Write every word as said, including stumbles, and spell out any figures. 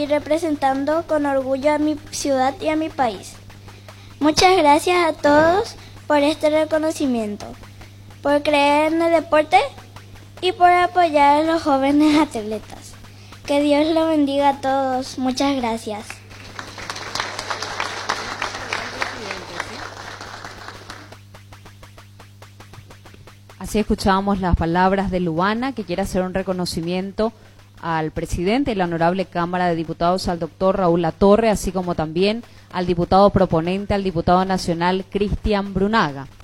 y representando con orgullo a mi ciudad y a mi país. Muchas gracias a todos por este reconocimiento, por creer en el deporte y por apoyar a los jóvenes atletas. Que Dios los bendiga a todos. Muchas gracias. Así escuchábamos las palabras de Luana, que quiere hacer un reconocimiento al presidente de la Honorable Cámara de Diputados, al doctor Raúl Latorre, así como también al diputado proponente, al diputado nacional Cristian Brunaga.